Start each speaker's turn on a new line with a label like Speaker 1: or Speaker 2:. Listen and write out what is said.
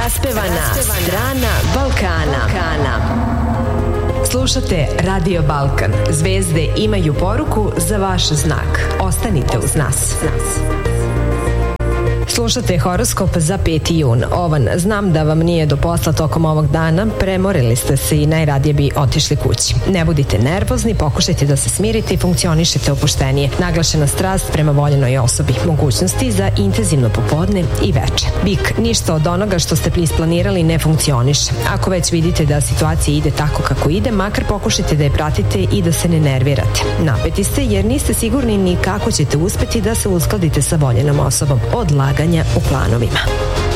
Speaker 1: Raspevana strana Balkana. Slušate Radio Balkan. Zvezde imaju poruku za vaš znak. Ostanite uz nas. Slušate horoskop za 5. jun. Ovan, znam da vam nije do posla tokom ovog dana, premorili ste se i najradije bi otišli kući. Ne budite nervozni, pokušajte da se smirite i funkcionišete opuštenije. Naglašena strast prema voljenoj osobi, mogućnosti za intenzivno popodne i veče. Bik, ništa od onoga što ste isplanirali ne funkcioniše. Ako već vidite da situacija ide tako kako ide, makar pokušajte da je pratite i da se ne nervirate. Napeti ste jer niste sigurni ni kako ćete uspeti da se uskladite sa voljenom osobom. Odlaganja u planovima.